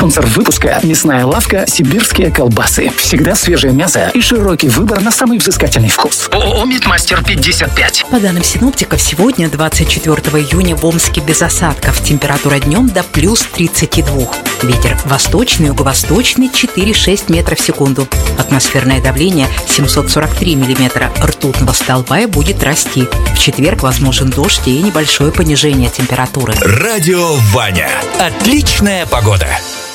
Спонсор выпуска – мясная лавка «Сибирские колбасы». Всегда свежее мясо и широкий выбор на самый взыскательный вкус. ООО «Мидмастер 55». По данным синоптиков, сегодня, 24 июня, в Омске без осадков. Температура днем до плюс 32. Ветер восточный, юго-восточный 4,6 метров в секунду. Атмосферное давление 743 миллиметра ртутного столба и будет расти. В четверг возможен дождь и небольшое понижение температуры. Радио Ваня. Отличная погода.